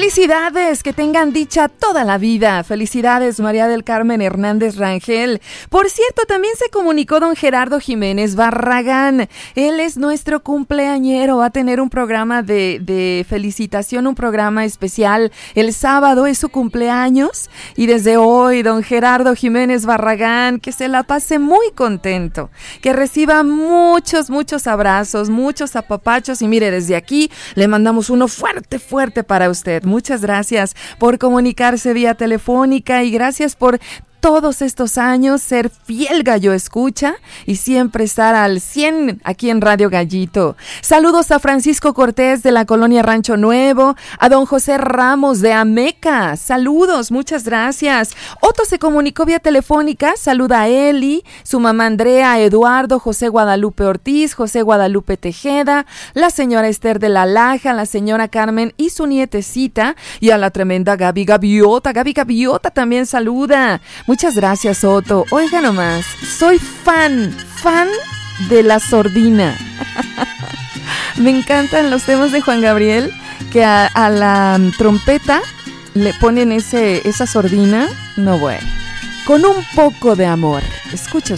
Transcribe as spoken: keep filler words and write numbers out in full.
Felicidades, que tengan dicha toda la vida. Felicidades, María del Carmen Hernández Rangel. Por cierto, también se comunicó don Gerardo Jiménez Barragán. Él es nuestro cumpleañero, va a tener un programa de, de felicitación, un programa especial. El sábado es su cumpleaños y desde hoy, don Gerardo Jiménez Barragán, que se la pase muy contento, que reciba muchos, muchos abrazos, muchos apapachos y mire, desde aquí le mandamos uno fuerte, fuerte para usted. Muchas gracias por comunicarse vía telefónica y gracias por todos estos años ser fiel gallo escucha y siempre estar al cien aquí en Radio Gallito. Saludos a Francisco Cortés de la colonia Rancho Nuevo, a don José Ramos de Ameca. Saludos, muchas gracias. Otto se comunicó vía telefónica, saluda a Eli, su mamá Andrea, Eduardo, José Guadalupe Ortiz, José Guadalupe Tejeda, la señora Esther de la Laja, la señora Carmen y su nietecita y a la tremenda Gaby Gaviota. Gaby Gaviota también saluda. Muchas gracias, Otto. Oiga nomás, soy fan, fan de la sordina. Me encantan los temas de Juan Gabriel, que a, a la trompeta le ponen ese, esa sordina. No, bueno, con un poco de amor. Escucha usted.